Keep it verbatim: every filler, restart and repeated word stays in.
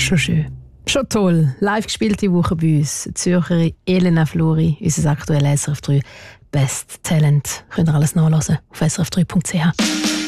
Schon schön. Schon toll. Live gespielt die Woche bei uns. Die Zürcherin Elena Flori, unser aktuelles S R F drei Best Talent. Könnt ihr alles nachlesen auf s r f drei punkt c h.